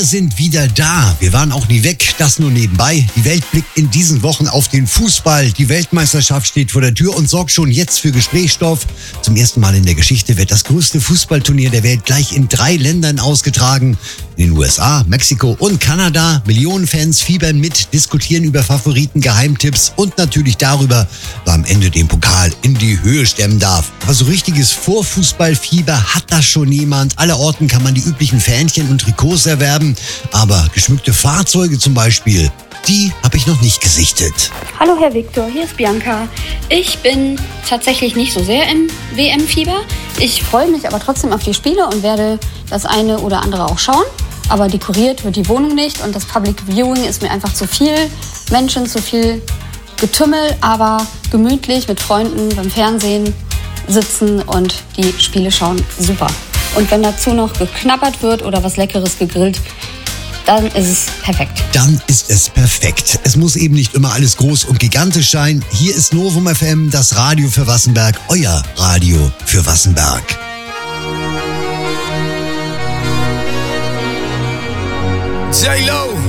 sind wieder da. Wir waren auch nie weg, das nur nebenbei. Die Welt blickt in diesen Wochen auf den Fußball. Die Weltmeisterschaft steht vor der Tür und sorgt schon jetzt für Gesprächsstoff. Zum ersten Mal in der Geschichte wird das größte Fußballturnier der Welt gleich in 3 Ländern ausgetragen. In den USA, Mexiko und Kanada. Millionen Fans fiebern mit, diskutieren über Favoriten, Geheimtipps und natürlich darüber, wer am Ende den Pokal in die Höhe stemmen darf. Aber so richtiges Vorfußballfieber hat das schon niemand. Allerorten kann man die üblichen Fähnchen und Trikots erwerben, aber geschmückte Fahrzeuge zum Beispiel, die habe ich noch nicht gesichtet. Hallo Herr Viktor, hier ist Bianca. Ich bin tatsächlich nicht so sehr im WM-Fieber. Ich freue mich aber trotzdem auf die Spiele und werde das eine oder andere auch schauen. Aber dekoriert wird die Wohnung nicht und das Public Viewing ist mir einfach zu viel Menschen, zu viel Getümmel, aber gemütlich mit Freunden beim Fernsehen sitzen und die Spiele schauen, super. Und wenn dazu noch geknabbert wird oder was Leckeres gegrillt, dann ist es perfekt. Dann ist es perfekt. Es muss eben nicht immer alles groß und gigantisch sein. Hier ist Novum FM, das Radio für Wassenberg, euer Radio für Wassenberg. J-Lo.